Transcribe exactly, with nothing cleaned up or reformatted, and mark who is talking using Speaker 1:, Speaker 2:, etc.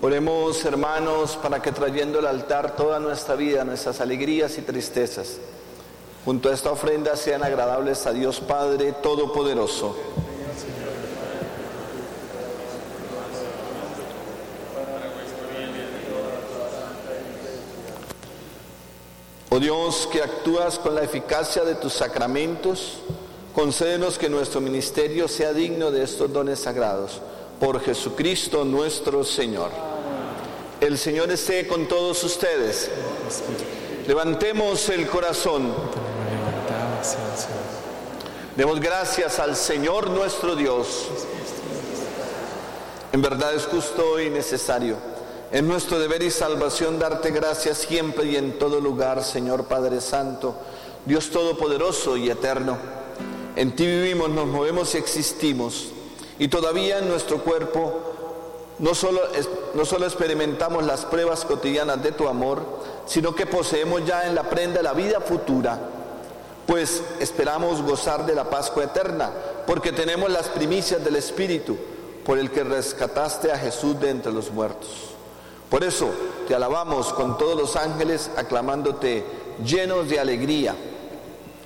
Speaker 1: Oremos, hermanos, para que trayendo al altar toda nuestra vida, nuestras alegrías y tristezas, junto a esta ofrenda sean agradables a Dios Padre Todopoderoso. Oh Dios, que actúas con la eficacia de tus sacramentos, concédenos que nuestro ministerio sea digno de estos dones sagrados. Por Jesucristo nuestro Señor. El Señor esté con todos ustedes. Levantemos el corazón. Demos gracias al Señor nuestro Dios. En verdad es justo y necesario. Es nuestro deber y salvación darte gracias siempre y en todo lugar, Señor Padre Santo, Dios Todopoderoso y Eterno. En ti vivimos, nos movemos y existimos. Y todavía en nuestro cuerpo no solo, no solo experimentamos las pruebas cotidianas de tu amor, sino que poseemos ya en la prenda la vida futura, pues esperamos gozar de la Pascua eterna, porque tenemos las primicias del Espíritu, por el que rescataste a Jesús de entre los muertos. Por eso te alabamos con todos los ángeles, aclamándote llenos de alegría.